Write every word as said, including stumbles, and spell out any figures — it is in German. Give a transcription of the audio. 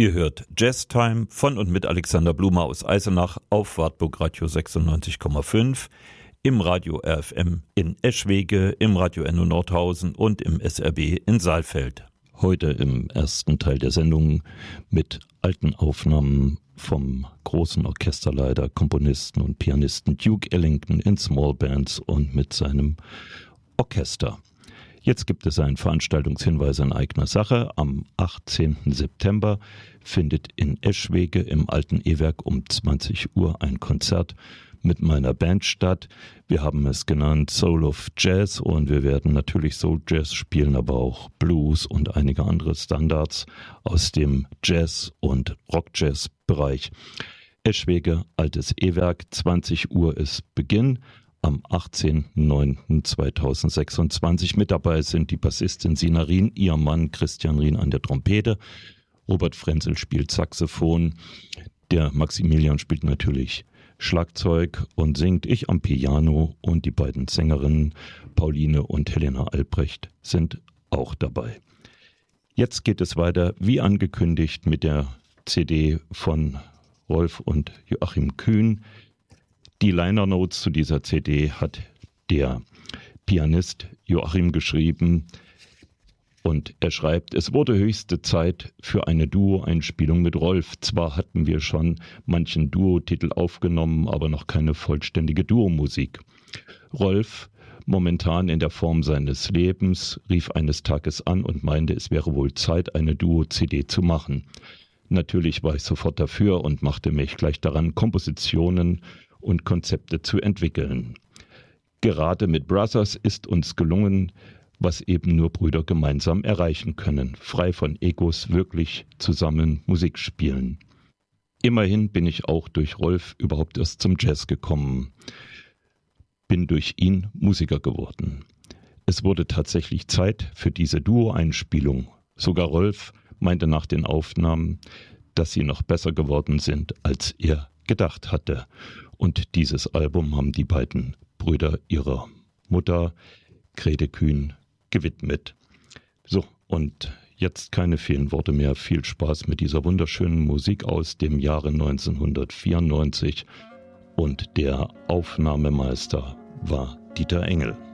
Ihr hört Jazz Time von und mit Alexander Blume aus Eisenach auf Wartburg Radio sechsundneunzig Komma fünf, im Radio R F M in Eschwege, im Radio Enno Nordhausen und im S R B in Saalfeld. Heute im ersten Teil der Sendung mit alten Aufnahmen vom großen Orchesterleiter, Komponisten und Pianisten Duke Ellington in Small Bands und mit seinem Orchester. Jetzt gibt es einen Veranstaltungshinweis in eigener Sache. Am achtzehnten September findet in Eschwege im Alten E-Werk um zwanzig Uhr ein Konzert mit meiner Band statt. Wir haben es genannt Soul of Jazz und wir werden natürlich Soul Jazz spielen, aber auch Blues und einige andere Standards aus dem Jazz- und Rock-Jazz-Bereich. Eschwege, Altes E-Werk, zwanzig Uhr ist Beginn. Am achtzehnten neunten zweitausendsechsundzwanzig mit dabei sind die Bassistin Sina Rien, ihr Mann Christian Rien an der Trompete, Robert Frenzel spielt Saxophon, der Maximilian spielt natürlich Schlagzeug und singt, ich am Piano und die beiden Sängerinnen Pauline und Helena Albrecht sind auch dabei. Jetzt geht es weiter, wie angekündigt, mit der C D von Rolf und Joachim Kühn. Die Liner Notes zu dieser C D hat der Pianist Joachim geschrieben und er schreibt, es wurde höchste Zeit für eine Duo-Einspielung mit Rolf. Zwar hatten wir schon manchen Duo-Titel aufgenommen, aber noch keine vollständige Duo-Musik. Rolf, momentan in der Form seines Lebens, rief eines Tages an und meinte, es wäre wohl Zeit, eine Duo-C D zu machen. Natürlich war ich sofort dafür und machte mich gleich daran, Kompositionen und Konzepte zu entwickeln. Gerade mit Brothers ist uns gelungen, was eben nur Brüder gemeinsam erreichen können, frei von Egos wirklich zusammen Musik spielen. Immerhin bin ich auch durch Rolf überhaupt erst zum Jazz gekommen, bin durch ihn Musiker geworden. Es wurde tatsächlich Zeit für diese Duo-Einspielung. Sogar Rolf meinte nach den Aufnahmen, dass sie noch besser geworden sind, als er gedacht hatte. Und dieses Album haben die beiden Brüder ihrer Mutter, Grete Kühn, gewidmet. So, und jetzt keine vielen Worte mehr. Viel Spaß mit dieser wunderschönen Musik aus dem Jahre neunzehnhundertvierundneunzig. Und der Aufnahmemeister war Dieter Engel.